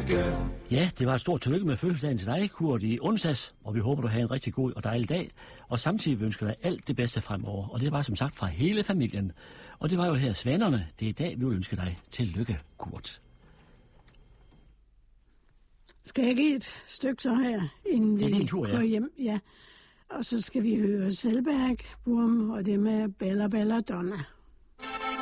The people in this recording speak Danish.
Ja, det var et stort tillykke med fødselsdagen til dig, Kurt, i onsdags, og vi håber, du har en rigtig god og dejlig dag, og samtidig ønsker dig alt det bedste fremover, og det var som sagt fra hele familien. Og det var jo her Svanerne, det er i dag, vi vil ønske dig tillykke, Kurt. Skal jeg give et stykke så her, inden vi går hjem? Ja. Og så skal vi høre Selberg, Burm, og det med Bella Bella Donna.